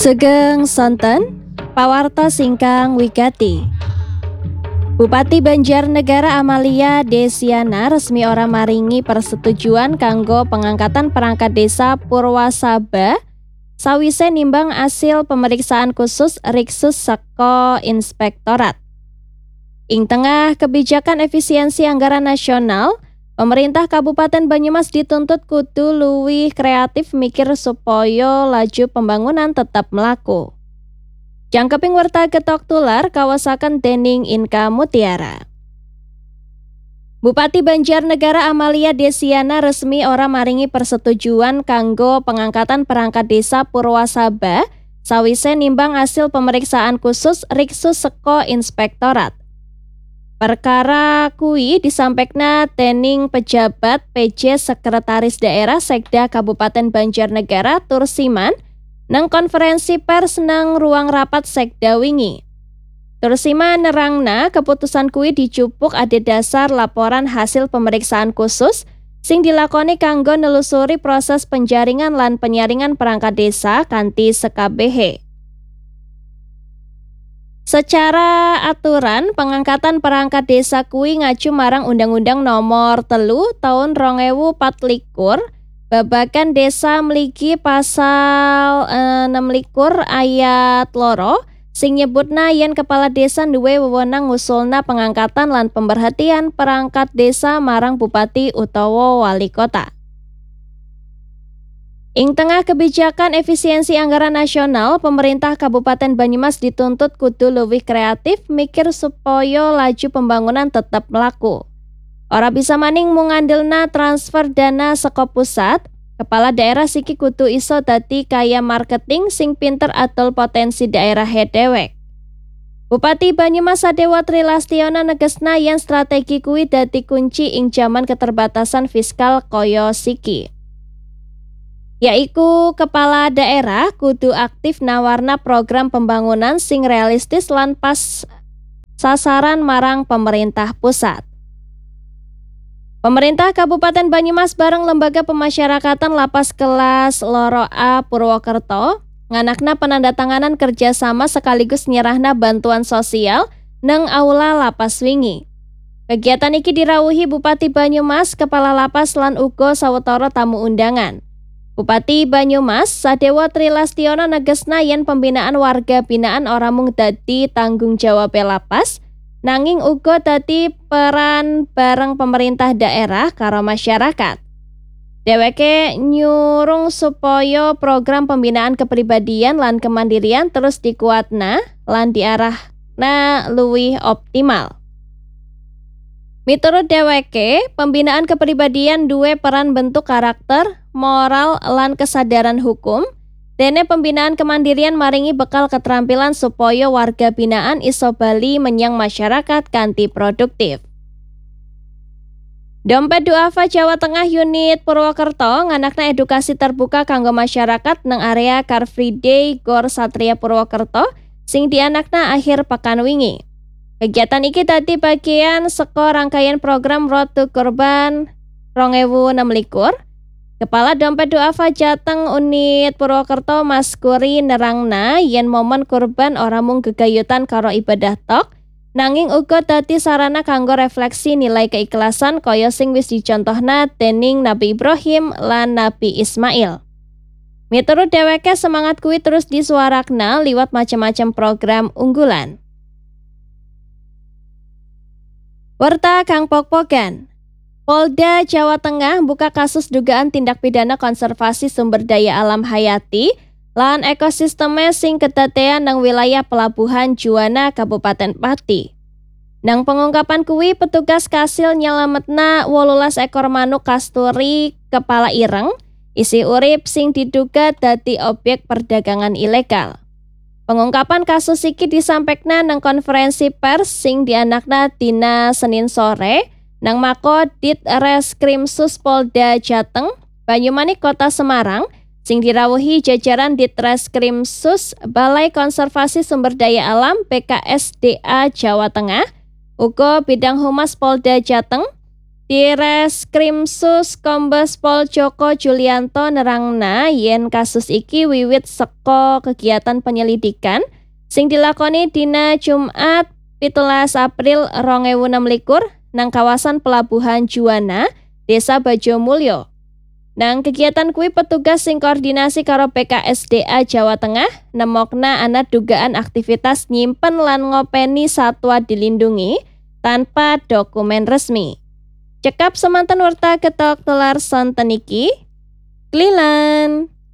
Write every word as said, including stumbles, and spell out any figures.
Sugeng sonten, pawarta singkang wigati. Bupati Banjarnegara Amalia Desiana resmi ora maringi persetujuan kanggo pengangkatan perangkat desa Purwasaba sawise nimbang asil pemeriksaan khusus Riksus saka Inspektorat. Ing tengah kebijakan efisiensi anggaran nasional, pemerintah Kabupaten Banyumas dituntut kudu luwih kreatif mikir supaya laju pembangunan tetap melaku. Jangkeping werta getok tular kawasaken dening Inka Mutiara. Bupati Banjarnegara Amalia Desiana resmi ora maringi persetujuan kanggo pengangkatan perangkat desa Purwasaba sawise nimbang hasil pemeriksaan khusus Riksus saka Inspektorat. Perkara kui disampekna dening pejabat P J Sekretaris Daerah Sekda Kabupaten Banjarnegara Tursiman nang konferensi pers nang ruang rapat Sekda wingi. Tursiman nerangna keputusan kui dicupuk adhedhasar laporan hasil pemeriksaan khusus sing dilakoni kanggo nelusuri proses penjaringan lan penyaringan perangkat desa kanthi sekabehe. Secara aturan, pengangkatan perangkat desa kui ngacu marang Undang-Undang Nomor telu tahun rong ewu patlikur babagan desa mligi pasal enam likur ayat loro sing nyebutna yen kepala desa duwe wewenang ngusulna pengangkatan lan pemberhentian perangkat desa marang bupati utawa wali kota. Ing tengah kebijakan efisiensi anggaran nasional, pemerintah Kabupaten Banyumas dituntut kudu luwih kreatif mikir supaya laju pembangunan tetap melaku. Ora bisa maning mung ngandelna transfer dana saka pusat, kepala daerah siki kudu iso dadi kaya marketing sing pinter atul potensi daerah hedewek. Bupati Banyumas Sadewa Trilastiono negesna yen strategi kuwi dadi kunci ing jaman keterbatasan fiskal kaya siki. Yaiku kepala daerah kudu aktif nawarna program pembangunan sing realistis lan pas sasaran marang pemerintah pusat. Pemerintah Kabupaten Banyumas bareng Lembaga Pemasyarakatan Lapas Kelas Loro A Purwokerto nganakna penandatanganan kerjasama sekaligus nyerahna bantuan sosial nang aula lapas wingi. Kegiatan iki dirawuhi Bupati Banyumas, Kepala Lapas lan uga sawetara tamu undangan. Bupati Banyumas Sadewa Trilastiono negesna yen pembinaan warga binaan ora mung dadi tanggung jawab lapas, nanging uga dadi peran bareng pemerintah daerah karo masyarakat. Dheweke nyurung supaya program pembinaan kepribadian lan kemandirian terus dikuatna lan diarahna luwih optimal. Miturut dheweke, pembinaan kepribadian duwe peran bentuk karakter, moral, lan kesadaran hukum. Dene pembinaan kemandirian maringi bekal keterampilan supaya warga binaan iso bali menyang masyarakat kanthi produktif. Dompet Duafa Jawa Tengah Unit Purwokerto nganakna edukasi terbuka kanggo masyarakat nang area Car Free Day Gor Satria Purwokerto sing dianakna akhir pekan wingi. Kegiatan iki dadi bagian saka rangkaian program Road to Kurban rong ewu enam likur. Kepala Dompet Duafa Jateng Unit Purwokerto Mas Kuri nerangna yen momen kurban ora mung gegayutan karo ibadah tok, nanging uga dadi sarana kanggo refleksi nilai keikhlasan kaya sing wis dicontohna dening Nabi Ibrahim lan Nabi Ismail. Miturut dheweke semangat kuwi terus disuarakna liwat macam-macam program unggulan. Werta Kang Pokpokan. Polda Jawa Tengah buka kasus dugaan tindak pidana konservasi sumber daya alam hayati lan ekosisteme sing kedadean nang wilayah Pelabuhan Juwana Kabupaten Pati. Nang pengungkapan kuwi petugas kasil nyelametna wolulas ekor manuk kasturi kepala ireng isi urip sing diduga dadi objek perdagangan ilegal. Pengungkapan kasus iki disampekna nang konferensi pers sing dianakna dina Senin sore nang mako Ditreskrimsus Polda Jateng, Banyumanik Kota Semarang sing dirawuhi jajaran Ditreskrimsus Balai Konservasi Sumber Daya Alam B K S D A Jawa Tengah, uga bidang humas Polda Jateng, Di Reskrimsus Kombes Pol Joko Julianto nerangna yen kasus iki wiwit saka kegiatan penyelidikan sing dilakoni dina Jumat pitulas April rong ewu enam likur nang kawasan Pelabuhan Juwana, Desa Bajomulyo. Nang kegiatan kuwi petugas sing koordinasi karo B K S D A Jawa Tengah nemokna ana dugaan aktivitas nyimpen lan ngopeni satwa dilindungi tanpa dokumen resmi. Cekap semanten warta ketok telar sonten iki. Klilan.